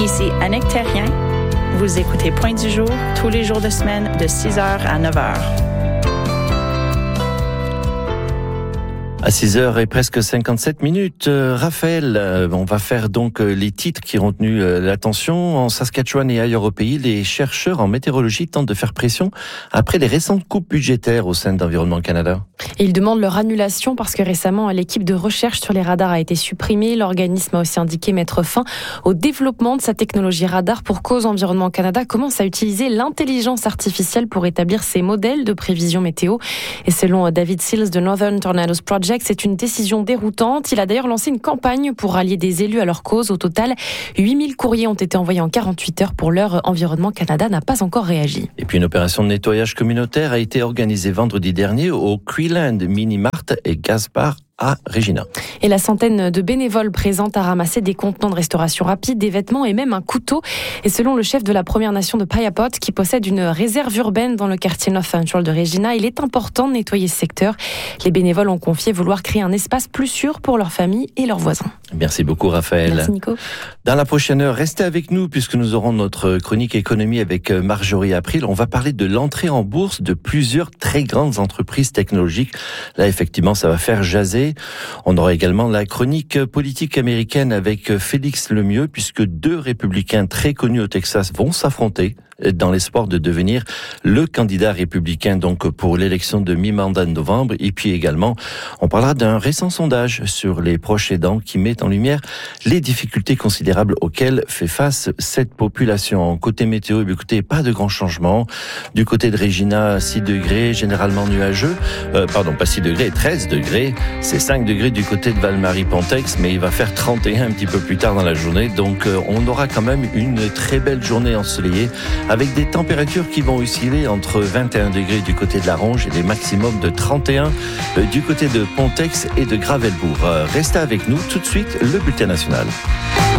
Ici Annick Terrien. Vous écoutez Point du jour tous les jours de semaine de 6h à 9h. À 6h et presque 57 minutes, Raphaël, on va faire donc les titres qui ont tenu l'attention. En Saskatchewan et ailleurs au pays, les chercheurs en météorologie tentent de faire pression après les récentes coupes budgétaires au sein d'Environnement Canada. Et ils demandent leur annulation parce que récemment, l'équipe de recherche sur les radars a été supprimée. L'organisme a aussi indiqué mettre fin au développement de sa technologie radar pour cause. Environnement Canada commence à utiliser l'intelligence artificielle pour établir ses modèles de prévision météo. Et selon David Seals de Northern Tornadoes Project, c'est une décision déroutante. Il a d'ailleurs lancé une campagne pour rallier des élus à leur cause. Au total, 8000 courriers ont été envoyés en 48 heures. Pour l'heure, Environnement Canada n'a pas encore réagi. Et puis une opération de nettoyage communautaire a été organisée vendredi dernier au Creeland Mini Mart et Gaspard à Regina. Et la centaine de bénévoles présents a ramassé des contenants de restauration rapide, des vêtements et même un couteau. Et selon le chef de la Première Nation de Payapot, qui possède une réserve urbaine dans le quartier North Central de Regina, il est important de nettoyer ce secteur. Les bénévoles ont confié vouloir créer un espace plus sûr pour leurs familles et leurs voisins. Merci beaucoup Raphaël. Merci Nico. Dans la prochaine heure, restez avec nous puisque nous aurons notre chronique économie avec Marjorie April. On va parler de l'entrée en bourse de plusieurs très grandes entreprises technologiques. Là, effectivement, ça va faire jaser. On aura également la chronique politique américaine avec Félix Lemieux puisque deux républicains très connus au Texas vont s'affronter dans l'espoir de devenir le candidat républicain donc pour l'élection de mi-mandat de novembre. Et puis également, on parlera d'un récent sondage sur les proches aidants qui met en lumière les difficultés considérables auxquelles fait face cette population. Côté météo, écoutez, pas de grands changements. Du côté de Regina, 6 degrés, généralement nuageux. Pas 6 degrés, 13 degrés. C'est 5 degrés du côté de Val-Marie-Pontex, mais il va faire 31 un petit peu plus tard dans la journée. Donc on aura quand même une très belle journée ensoleillée avec des températures qui vont osciller entre 21 degrés du côté de la Ronge et des maximums de 31 du côté de Pontex et de Gravelbourg. Restez avec nous tout de suite, le bulletin national.